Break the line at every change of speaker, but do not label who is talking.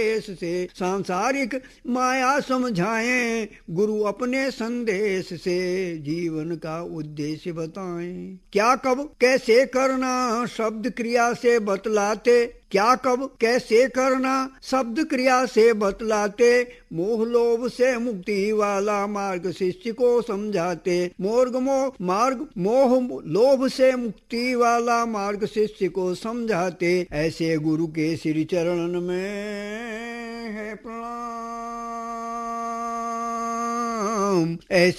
से सांसारिक माया समझाएं, गुरु अपने संदेश से जीवन का उद्देश्य बताएं। क्या कब कैसे करना शब्द क्रिया से बतलाते, क्या कब कैसे करना शब्द क्रिया से बतलाते, मोह लोभ से मुक्ति वाला मार्ग शिष्य को समझाते। मोह लोभ से मुक्ति वाला मार्ग शिष्य को समझाते। ऐसे गुरु के श्री चरण में है प्रणाम। ऐसे